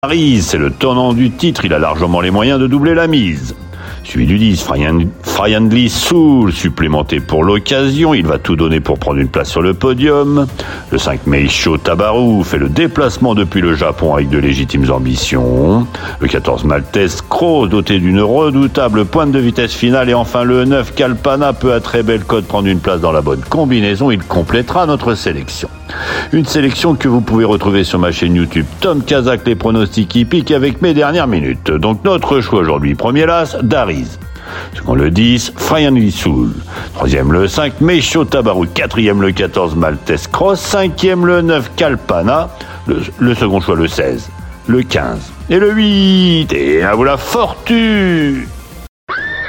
Paris, c'est le tenant du titre, il a largement les moyens de doubler la mise. Suivi du 10, Friendly Soul, supplémenté pour l'occasion, il va tout donner pour prendre une place sur le podium. Le 5 Meisho Tabaru fait le déplacement depuis le Japon avec de légitimes ambitions. Le 14 Maltese Cross, doté d'une redoutable pointe de vitesse finale. Et enfin le 9 Kalpana peut à très belle cote prendre une place dans la bonne combinaison. Il complétera notre sélection. Une sélection que vous pouvez retrouver sur ma chaîne YouTube Tom Kazak, les pronostics hippiques avec mes dernières minutes. Donc notre choix aujourd'hui, premier l'As, Dariz. Second le 10, Friendly Soul. Troisième le 5, Meisho Tabaru. Quatrième le 14, Maltese Cross. Cinquième le 9, Kalpana. Le second choix le 16, le 15 et le 8. Et à vous la fortune!